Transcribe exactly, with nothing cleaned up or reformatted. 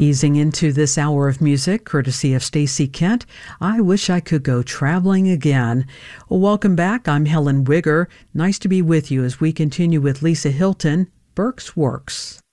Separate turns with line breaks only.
Easing into this hour of music, courtesy of Stacy Kent, I Wish I Could Go Traveling Again. Well, welcome back. I'm Helen Wigger. Nice to be with you as we continue with Lisa Hilton, Burke's Works.